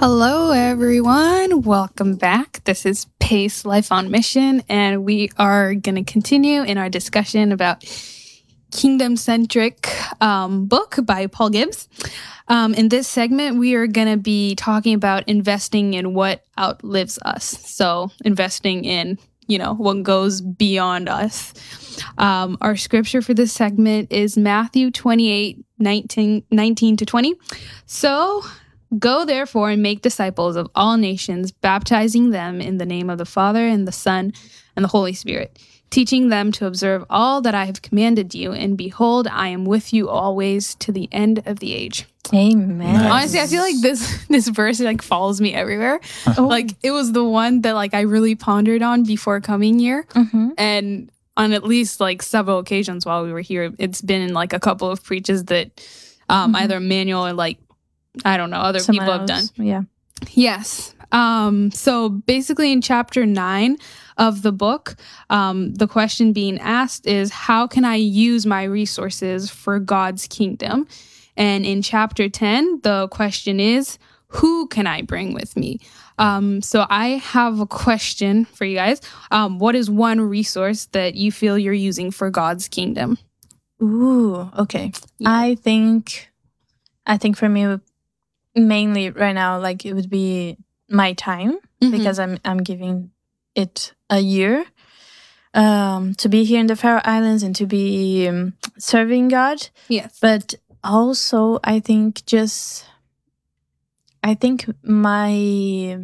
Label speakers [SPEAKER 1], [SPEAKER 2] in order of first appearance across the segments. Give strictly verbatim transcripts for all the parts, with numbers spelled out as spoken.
[SPEAKER 1] Hello, everyone. Welcome back. This is Pace Life on Mission, and we are going to continue in our discussion about kingdom-centric um, book by Paul Gibbs. Um, in this segment, we are going to be talking about investing in what outlives us. So investing in, you know, what goes beyond us. Um, our scripture for this segment is Matthew twenty-eight, nineteen, nineteen to twenty. So go therefore and make disciples of all nations, baptizing them in the name of the Father and the Son and the Holy Spirit, teaching them to observe all that I have commanded you. And behold, I am with you always to the end of the age.
[SPEAKER 2] Amen.
[SPEAKER 1] Nice. Honestly, I feel like this this verse like follows me everywhere. Oh. Like it was the one that like I really pondered on before coming here, mm-hmm. and on at least like several occasions while we were here, it's been in like a couple of preaches that um, mm-hmm. either Emmanuel or like I don't know other
[SPEAKER 2] Someone
[SPEAKER 1] people
[SPEAKER 2] else.
[SPEAKER 1] have done.
[SPEAKER 2] Yeah.
[SPEAKER 1] Yes. Um, so basically, in chapter nine of the book, um, the question being asked is, how can I use my resources for God's kingdom? And in chapter ten, the question is, who can I bring with me? Um, so I have a question for you guys. Um, what is one resource that you feel you're using for God's kingdom?
[SPEAKER 2] Ooh, okay. Yeah. I think, I think for me, mainly right now, like it would be my time, mm-hmm. because I'm I'm giving it a year um, to be here in the Faroe Islands and to be um, serving God.
[SPEAKER 1] Yes,
[SPEAKER 2] but also I think just I think my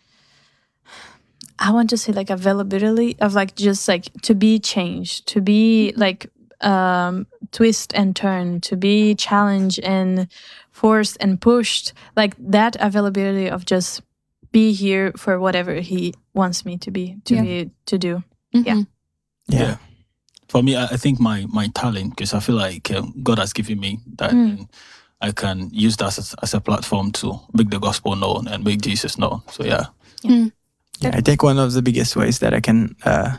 [SPEAKER 2] I want to say like availability of like just like to be changed, to be like um, twist and turn, to be challenged and forced and pushed, like that availability of just be here for whatever he wants me to be, to
[SPEAKER 1] yeah.
[SPEAKER 2] be, to do.
[SPEAKER 1] Mm-hmm.
[SPEAKER 2] Yeah.
[SPEAKER 3] yeah. Yeah. For me, I think my, my talent, because I feel like um, God has given me that, mm. and I can use that as, as a platform to make the gospel known and make Jesus known. So, yeah.
[SPEAKER 1] Yeah. Mm.
[SPEAKER 4] yeah I think one of the biggest ways that I can uh,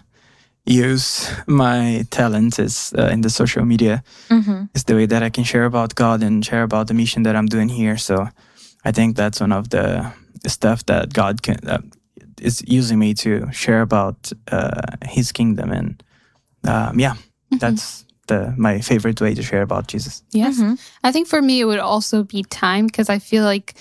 [SPEAKER 4] use my talent is uh, in the social media. Mm-hmm. Is the way that I can share about God and share about the mission that I'm doing here. So I think that's one of the stuff that God can uh, is using me to share about uh, His kingdom, and um, yeah, mm-hmm. that's the my favorite way to share about Jesus.
[SPEAKER 1] Yes,
[SPEAKER 2] mm-hmm.
[SPEAKER 1] I think for me it would also be time, because I feel like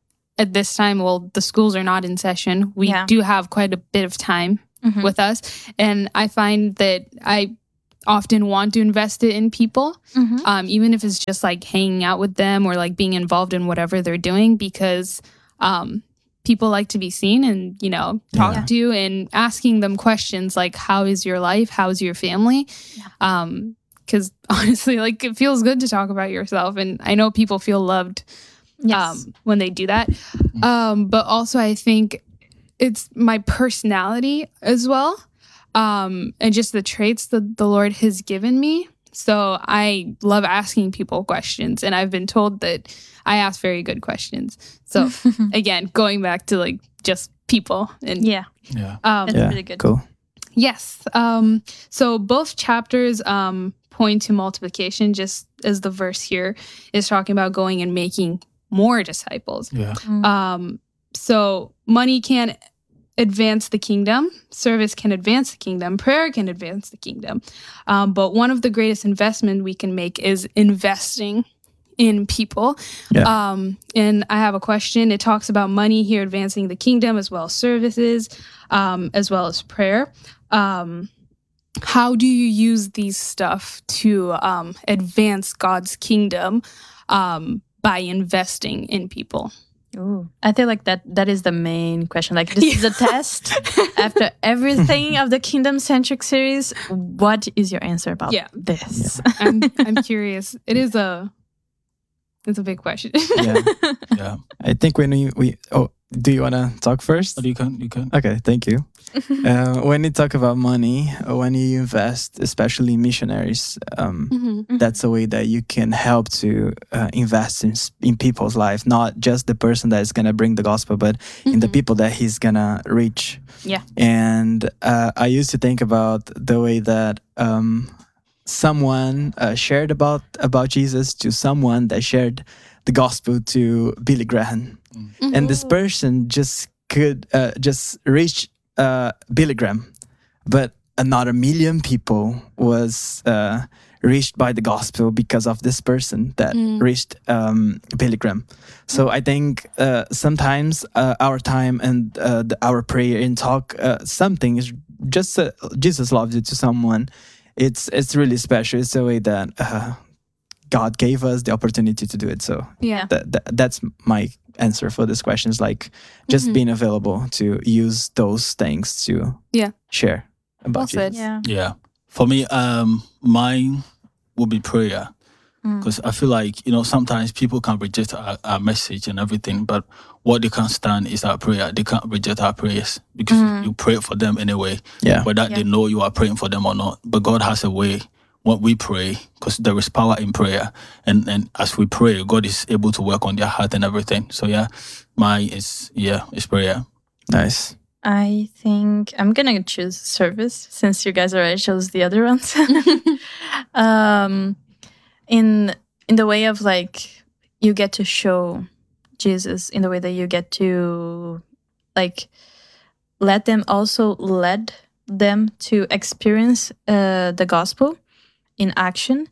[SPEAKER 1] at this time, well, the schools are not in session. We yeah. do have quite a bit of time. Mm-hmm. with us, and I find that I often want to invest it in people, mm-hmm. um, even if it's just like hanging out with them or like being involved in whatever they're doing, because um, people like to be seen and, you know, talked yeah. to, and asking them questions like, how is your life? How's your family? Yeah. Um, because honestly, like it feels good to talk about yourself, and I know people feel loved
[SPEAKER 2] yes.
[SPEAKER 1] um, when they do that. Um, but also I think it's my personality as well, um, and just the traits that the Lord has given me. So I love asking people questions, and I've been told that I ask very good questions. So again, going back to like just people, and
[SPEAKER 2] yeah,
[SPEAKER 3] yeah,
[SPEAKER 1] um,
[SPEAKER 2] that's
[SPEAKER 4] yeah,
[SPEAKER 2] really good.
[SPEAKER 4] Cool.
[SPEAKER 1] Yes. Um, so both chapters um, point to multiplication, just as the verse here is talking about going and making more disciples.
[SPEAKER 3] Yeah.
[SPEAKER 2] Mm.
[SPEAKER 1] Um, so money can advance the kingdom, service can advance the kingdom, prayer can advance the kingdom. Um, but one of the greatest investment we can make is investing in people.
[SPEAKER 4] Yeah.
[SPEAKER 1] Um, and I have a question. It talks about money here advancing the kingdom, as well as services, um, as well as prayer. Um, how do you use these stuff to um, advance God's kingdom um, by investing in people?
[SPEAKER 2] Ooh, I feel like that that is the main question. Like this is a test. After everything of the Kingdom Centric series, what is your answer about
[SPEAKER 1] yeah.
[SPEAKER 2] this?
[SPEAKER 1] Yeah. I'm I'm curious. It is a it's a big question.
[SPEAKER 4] Yeah.
[SPEAKER 3] Yeah.
[SPEAKER 4] I think when we, we oh, do you want to talk first?
[SPEAKER 3] But you can, you can.
[SPEAKER 4] Okay, thank you. uh, when you talk about money, when you invest, especially missionaries, um,
[SPEAKER 1] mm-hmm.
[SPEAKER 4] that's a way that you can help to uh, invest in in people's life, not just the person that is going to bring the gospel, but mm-hmm. in the people that he's going to reach.
[SPEAKER 2] Yeah.
[SPEAKER 4] And uh, I used to think about the way that um, someone uh, shared about, about Jesus to someone that shared the gospel to Billy Graham.
[SPEAKER 1] Mm-hmm.
[SPEAKER 4] and this person just could uh, just reach uh, Billy Graham, but another million people was uh, reached by the gospel because of this person that
[SPEAKER 1] Mm.
[SPEAKER 4] reached um, Billy Graham. So I think uh, sometimes uh, our time and uh, the, our prayer and talk uh, something is just uh, Jesus loves you to someone. It's it's really special. It's a way that uh, God gave us the opportunity to do it. So
[SPEAKER 1] Yeah.
[SPEAKER 4] that, that that's my answer for this question. Is like just
[SPEAKER 1] Mhm.
[SPEAKER 4] being available to use those things to
[SPEAKER 1] Yeah.
[SPEAKER 4] share about
[SPEAKER 1] Well said.
[SPEAKER 4] Jesus.
[SPEAKER 2] Yeah.
[SPEAKER 3] Yeah. For me, um, mine would be prayer. Because I feel like, you know, sometimes people can reject our, our message and everything, but what they can't stand is our prayer. They can't reject our prayers because
[SPEAKER 2] Mm.
[SPEAKER 3] you pray for them anyway,
[SPEAKER 4] Yeah.
[SPEAKER 3] whether
[SPEAKER 2] Yeah.
[SPEAKER 3] they know you are praying for them or not. But God has a way when we pray, because there is power in prayer. And, and as we pray, God is able to work on their heart and everything. So yeah, mine is, yeah, it's prayer.
[SPEAKER 4] Nice.
[SPEAKER 2] I think I'm gonna choose service since you guys already chose the other ones. um, in in the way of like you get to show Jesus, in the way that you get to like let them also led them to experience uh, the gospel in action.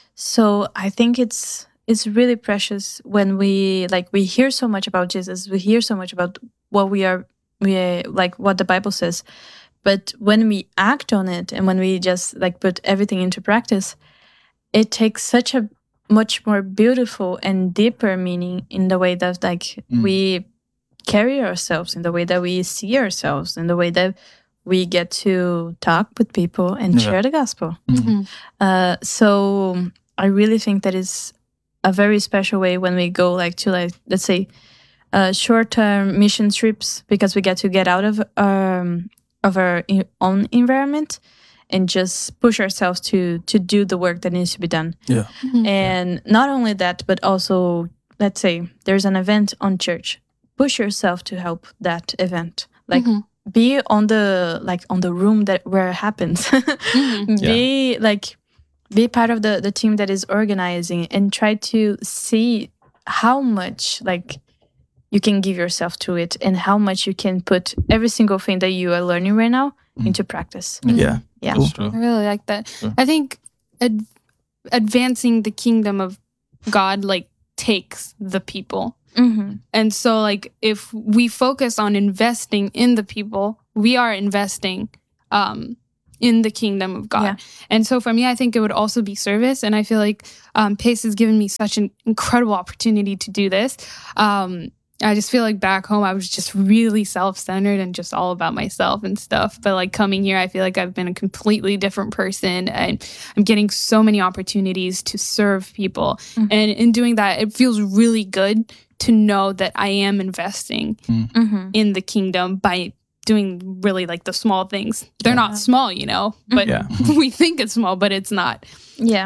[SPEAKER 2] So I think it's it's really precious when we like we hear so much about Jesus, we hear so much about what we are we like what the Bible says, but when we act on it and when we just like put everything into practice, it takes such a much more beautiful and deeper meaning in the way that like
[SPEAKER 3] Mm.
[SPEAKER 2] we carry ourselves, in the way that we see ourselves, in the way that we get to talk with people and
[SPEAKER 3] Yeah.
[SPEAKER 2] share the gospel.
[SPEAKER 1] Mhm.
[SPEAKER 2] Uh, so I really think that is a very special way when we go like to like let's say uh, short-term mission trips, because we get to get out of um of our i- own environment and just push ourselves to to do the work that needs to be done.
[SPEAKER 3] Yeah.
[SPEAKER 1] Mhm.
[SPEAKER 2] And not only that, but also let's say there's an event on church. Push yourself to help that event. Like
[SPEAKER 1] Mhm.
[SPEAKER 2] be on the like on the room that where it happens.
[SPEAKER 1] Mhm.
[SPEAKER 2] Be like be part of the the team that is organizing and try to see how much like you can give yourself to it and how much you can put every single thing that you are learning right now
[SPEAKER 3] Mm.
[SPEAKER 2] into practice.
[SPEAKER 4] Yeah.
[SPEAKER 2] Yeah.
[SPEAKER 3] That's true.
[SPEAKER 1] I really like that.
[SPEAKER 3] Sure.
[SPEAKER 1] I think ad- advancing the kingdom of God like takes the people.
[SPEAKER 2] Mm-hmm.
[SPEAKER 1] And so like if we focus on investing in the people, we are investing um in the kingdom of God.
[SPEAKER 2] Yeah.
[SPEAKER 1] And so for me, I think it would also be service. And I feel like um, Pace has given me such an incredible opportunity to do this. Um, I just feel like back home, I was just really self-centered and just all about myself and stuff. But like coming here, I feel like I've been a completely different person and I'm getting so many opportunities to serve people.
[SPEAKER 2] Mhm.
[SPEAKER 1] And in doing that, it feels really good to know that I am investing
[SPEAKER 2] Mm-hmm.
[SPEAKER 1] in the kingdom by doing really like the small things. They're
[SPEAKER 2] Yeah.
[SPEAKER 1] not small, you know, but
[SPEAKER 4] Yeah.
[SPEAKER 1] we think it's small, but it's not.
[SPEAKER 2] Yeah.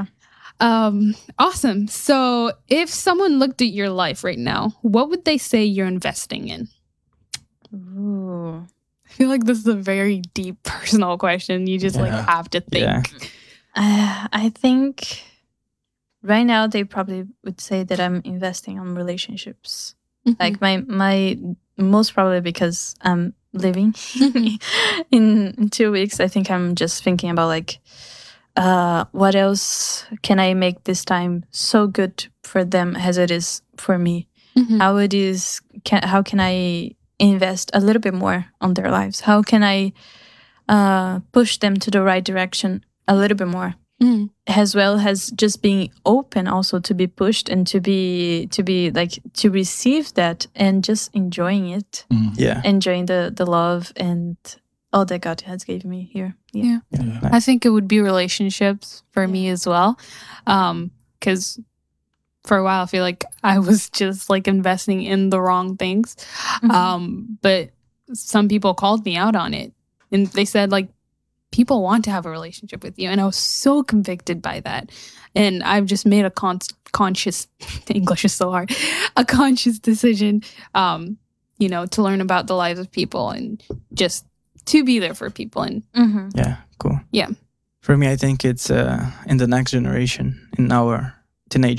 [SPEAKER 1] Um, awesome. So if someone looked at your life right now, what would they say you're investing in?
[SPEAKER 2] Ooh.
[SPEAKER 1] I feel like this is a very deep personal question. You just like
[SPEAKER 3] Yeah.
[SPEAKER 1] have to think.
[SPEAKER 4] Yeah.
[SPEAKER 2] Uh, I think right now they probably would say that I'm investing on relationships.
[SPEAKER 1] Mhm.
[SPEAKER 2] Like my my most probably because I'm leaving in, in two weeks. I think I'm just thinking about like uh what else can I make this time so good for them as it is for me?
[SPEAKER 1] Mhm.
[SPEAKER 2] How it is can how can I invest a little bit more on their lives? How can I uh push them to the right direction a little bit more?
[SPEAKER 1] Mhm.
[SPEAKER 2] As well as just being open also to be pushed and to be to be like to receive that and just enjoying it,
[SPEAKER 3] Mm.
[SPEAKER 4] Yeah.
[SPEAKER 2] enjoying the the love and all that God has given me here. Yeah.
[SPEAKER 1] Yeah.
[SPEAKER 3] Yeah.
[SPEAKER 1] I think it would be relationships for
[SPEAKER 2] Yeah.
[SPEAKER 1] me as well. Um, because for a while I feel like I was just like investing in the wrong things.
[SPEAKER 2] Mhm.
[SPEAKER 1] Um, but some people called me out on it and they said like people want to have a relationship with you. And I was so convicted by that. And I've just made a con- conscious English is so hard, a conscious decision, um, you know, to learn about the lives of people and just to be there for people. And
[SPEAKER 2] Mhm.
[SPEAKER 4] Yeah. Cool.
[SPEAKER 1] Yeah.
[SPEAKER 4] For me, I think it's uh, in the next generation, in our teenagers.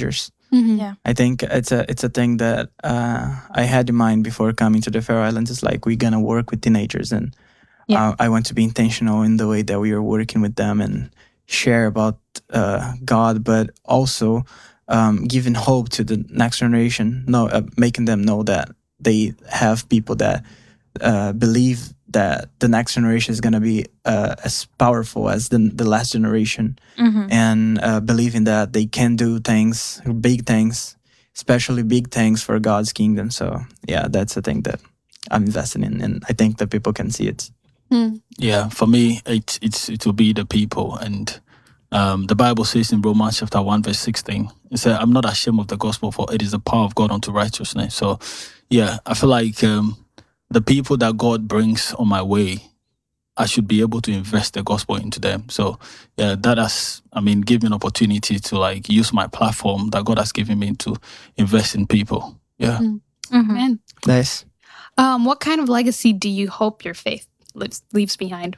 [SPEAKER 2] Mm-hmm. Yeah,
[SPEAKER 4] I think it's a it's a thing that uh, I had in mind before coming to the Faroe Islands. It's like we're gonna work with teenagers, and yeah. uh, I want to be intentional in the way that we are working with them and share about uh, God, but also um, giving hope to the next generation. No, uh, making them know that they have people that uh, believe that the next generation is gonna be uh, as powerful as the the last generation, mm-hmm. and uh, believing that they can do things, big things, especially big things for God's kingdom. So yeah, that's a thing that I'm invested in, and I think that people can see it.
[SPEAKER 3] Mm. Yeah, for me, it it's it will be the people, and um, the Bible says in Romans chapter one verse sixteen, it says, "I'm not ashamed of the gospel, for it is the power of God unto righteousness." So yeah, I feel like um, the people that God brings on my way, I should be able to invest the gospel into them. So yeah, that has, I mean, give me an opportunity to like use my platform that God has given me to invest in people. Yeah.
[SPEAKER 1] Mm-hmm. Amen.
[SPEAKER 4] Nice.
[SPEAKER 1] Um, what kind of legacy do you hope your faith lives, leaves behind?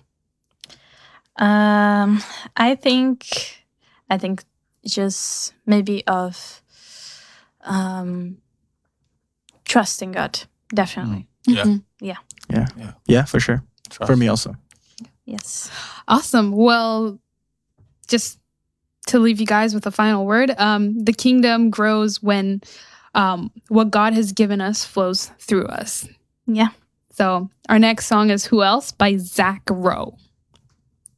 [SPEAKER 2] Um, I think, I think just maybe of um, trusting God, definitely.
[SPEAKER 3] Mm. Yeah.
[SPEAKER 2] Mm-hmm. yeah.
[SPEAKER 4] Yeah. Yeah. Yeah, for sure. Trust. For me also.
[SPEAKER 2] Yes.
[SPEAKER 1] Awesome. Well, just to leave you guys with a final word, um, the kingdom grows when um, what God has given us flows through us.
[SPEAKER 2] Yeah.
[SPEAKER 1] So our next song is Who Else by Zach Rowe.